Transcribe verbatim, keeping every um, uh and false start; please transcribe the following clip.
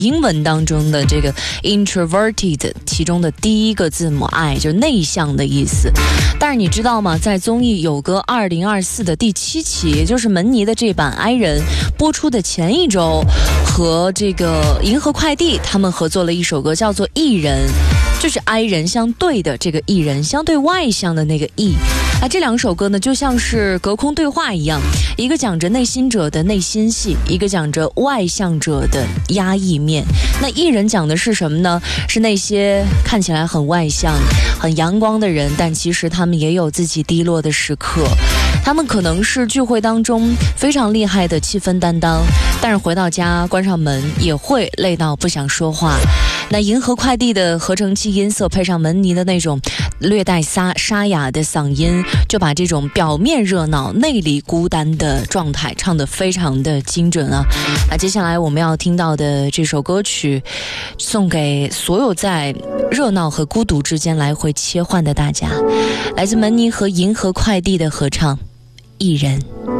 英文当中的这个 introverted 其中的第一个字母 I 就内向的意思。但是你知道吗，在综艺有歌二零二四的第七期，也就是门尼的这版 I 人播出的前一周，和这个银河快递他们合作了一首歌，叫做 E 人，就是 I 人相对的这个 E 人，相对外向的那个 E。啊，这两首歌呢就像是隔空对话一样，一个讲着内心者的内心戏，一个讲着外向者的压抑面。那 E 人讲的是什么呢？是那些看起来很外向很阳光的人，但其实他们也有自己低落的时刻。他们可能是聚会当中非常厉害的气氛担当，但是回到家关上门也会累到不想说话。那银河快递的合成器音色配上门尼的那种略带沙沙哑的嗓音，就把这种表面热闹内里孤单的状态唱得非常的精准啊。那接下来我们要听到的这首歌曲，送给所有在热闹和孤独之间来回切换的大家，来自门尼和银河快递的合唱《一人》。